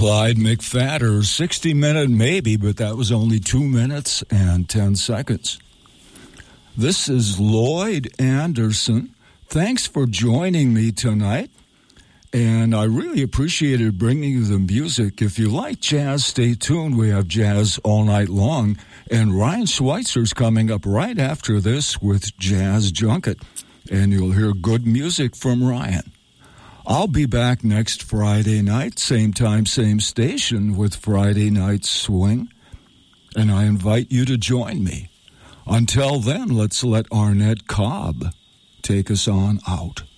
Clyde McPhatter, 60-minute maybe, but that was only 2 minutes and 10 seconds. This is Lloyd Anderson. Thanks for joining me tonight, and I really appreciated bringing you the music. If you like jazz, stay tuned. We have jazz all night long, and Ryan Schweitzer's coming up right after this with Jazz Junket, and you'll hear good music from Ryan. I'll be back next Friday night, same time, same station, with Friday Night Swing, and I invite you to join me. Until then, let's let Arnett Cobb take us on out.